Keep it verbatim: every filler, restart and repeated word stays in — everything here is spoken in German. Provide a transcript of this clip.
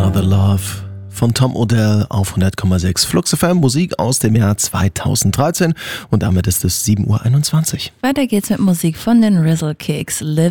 Another Love von Tom Odell auf hundert Komma sechs Flux F M, Musik aus dem Jahr zweitausenddreizehn und damit ist es sieben Uhr einundzwanzig. Weiter geht's mit Musik von den Rizzle Kicks. Live